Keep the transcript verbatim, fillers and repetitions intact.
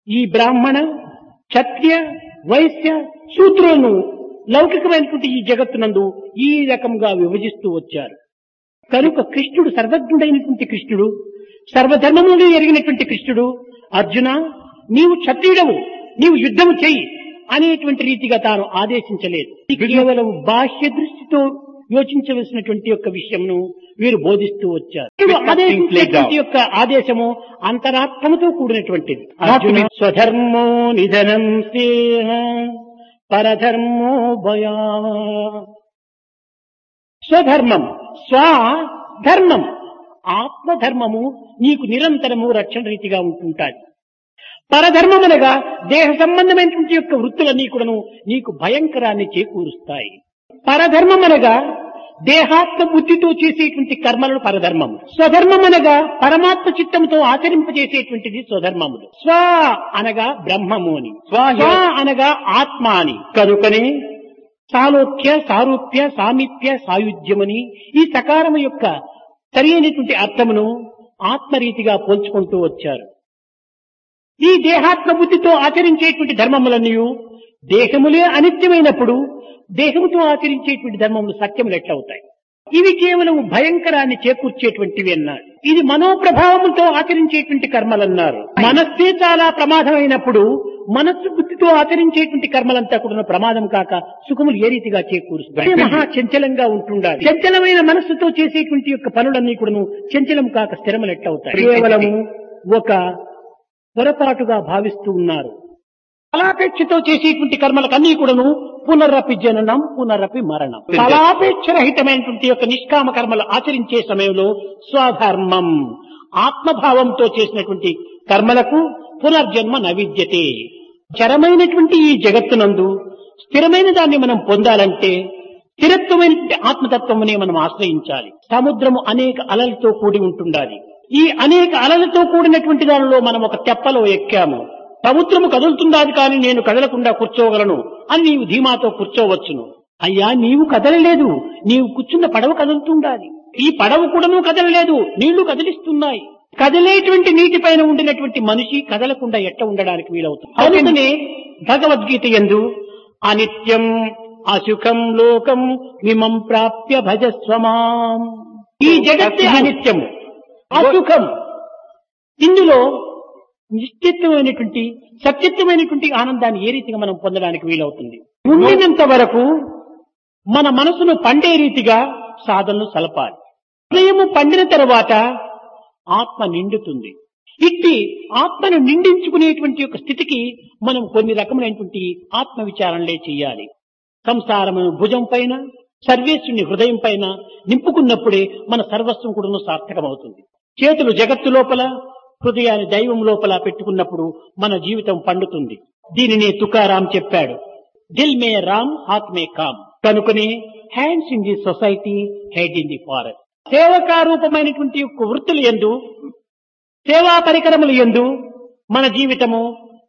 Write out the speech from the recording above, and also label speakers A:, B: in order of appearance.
A: ఈ బ్రాహ్మణ క్షత్రియ వైశ్య శూద్రులను లౌకికమైనటువంటి ఈ జగత్తునందు ఈ రకంగా విభజిస్తూ వచ్చారు. కనుక కృష్ణుడు సర్వజ్ఞుడైనటువంటి కృష్ణుడు, సర్వధర్మములను ఎరిగినటువంటి కృష్ణుడు, అర్జున నీవు క్షత్రియుడవు, నీవు యుద్ధము చెయ్యి అనేటువంటి రీతిగా తాను ఆదేశించలేదు. కేవలం బాహ్య దృష్టితో యోచించవలసినటువంటి యొక్క విషయంను వీరు బోధిస్తూ వచ్చారు. ఆదేశించేటువంటి యొక్క ఆదేశము అంతరార్థముతో కూడినటువంటిది. అర్జున స్వధర్మో నిధనం సేహ పరధర్మో భయా. స్వధర్మం స్వధర్మం ఆత్మధర్మము నీకు నిరంతరము రక్షణ రీతిగా ఉంటుంటాది. పరధర్మం అనగా దేహ సంబంధమైనటువంటి యొక్క వృత్తులన్నీ కూడాను నీకు భయంకరాన్ని చేకూరుస్తాయి. పరధర్మం అనగా దేహాత్మ బుద్ధితో చేసేటువంటి కర్మలను పరధర్మము. స్వధర్మం అనగా పరమాత్మ చిత్తంతో ఆచరింపజేసేటువంటిది స్వధర్మములు. స్వ అనగా బ్రహ్మము అని, స్వ అనగా ఆత్మ అని. కనుకనే సాలోక్య సారూప్య సామీప్య సాయుధ్యమని ఈ సకారము యొక్క సరి అయినటువంటి అర్థమును ఆత్మరీతిగా పోల్చుకుంటూ వచ్చారు. ఈ దేహాత్మ బుద్ధితో ఆచరించేటువంటి ధర్మములన్నీ దేహములే అనిత్యమైనప్పుడు దేహముతో ఆచరించేటువంటి ధర్మములు సత్యములు ఎట్లవుతాయి? ఇవి కేవలం భయంకరాన్ని చేకూర్చేటువంటివి అన్నారు. ఇది మనోప్రభావములతో ఆచరించేటువంటి కర్మలన్నారు. మనస్సే చాలా ప్రమాదమైనప్పుడు మనస్సు బుద్ధితో ఆచరించేటువంటి కర్మలంతా కూడా ప్రమాదం కాక సుఖములు ఏ రీతిగా చేకూరుస్తాయి? మహా చంచలంగా ఉంటుండాలి. చంచలమైన మనస్సుతో చేసేటువంటి యొక్క పనులన్నీ కూడా చంచలం కాక స్థిరములు ఎట్లవుతాయి? కేవలము ఒక పొరపాటుగా భావిస్తూ ఉన్నారు. ఫలాపేక్షతో చేసేటువంటి కర్మలకన్నీ కూడాను పునరపి జననం పునరపి మరణం. ఫలాపేక్ష రహితమైనటువంటి యొక్క నిష్కామ కర్మలు ఆచరించే సమయంలో స్వధర్మం ఆత్మభావంతో చేసినటువంటి కర్మలకు పునర్జన్మ నవిద్యతే. చరమైనటువంటి ఈ జగత్తునందు స్థిరమైన దాన్ని మనం పొందాలంటే స్థిరత్వమైనటువంటి ఆత్మతత్వమునే మనం ఆశ్రయించాలి. సముద్రము అనేక అలలతో కూడి ఉంటుండాలి. ఈ అనేక అలలతో కూడినటువంటి దానిలో మనం ఒక తెప్పలో ఎక్కాము. సముద్రము కదులుతుండాది కానీ నేను కదలకుండా కూర్చోగలను అని నీవు ధీమాతో కూర్చోవచ్చును. అయ్యా నీవు కదలలేదు, నీవు కూర్చున్న పడవ కదులుతుండాలి. ఈ పడవ కూడాను కదలలేదు, నీళ్లు కదిలిస్తున్నాయి. కదిలేటువంటి నీటి పైన ఉండినటువంటి మనిషి కదలకుండా ఎట్ట ఉండడానికి వీలవుతుంది? అందుకనే భగవద్గీత యందు అనిత్యం అసుఖం లోకం మిమం ప్రాప్య భజస్వమాం. ఈ జగత్తే అనిత్యము, అసుఖం. ఇందులో నిశ్చితమైనటువంటి సత్యత్వమైనటువంటి ఆనందాన్ని ఏ రీతిగా మనం పొందడానికి వీలవుతుంది? ఉండినంత వరకు మన మనసును పండే రీతిగా సాధనలు సలపాలి. హృదయము పండిన తర్వాత ఆత్మ నిండుతుంది. ఇట్టి ఆత్మను నిండించుకునేటువంటి యొక్క స్థితికి మనం కొన్ని రకములైనటువంటి ఆత్మ విచారణలే చేయాలి. సంసారము భుజం పైన సర్వేశ్వరుని హృదయం పైన నింపుకున్నప్పుడే మన సర్వస్వం కూడా సార్థకమవుతుంది. చేతులు జగత్తు లోపల హృదయాన్ని దైవం లోపల పెట్టుకున్నప్పుడు మన జీవితం పండుతుంది. దీనినే తుకారాం చెప్పాడు, దిల్ మే రామ్ హాత్ మే కామ్. కనుకనే hands in the society, head in the forest. సేవకారూపమైనటువంటి యొక్క వృత్తులు యందు, సేవా పరికరములు యందు మన జీవితము